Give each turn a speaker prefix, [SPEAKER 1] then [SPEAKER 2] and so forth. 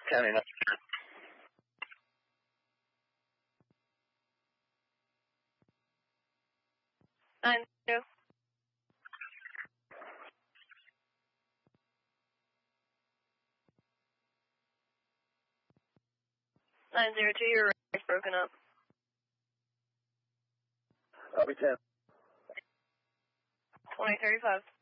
[SPEAKER 1] County 9.
[SPEAKER 2] 9-2. 902, your radio's broken up.
[SPEAKER 1] Copy 10.
[SPEAKER 2] 2035.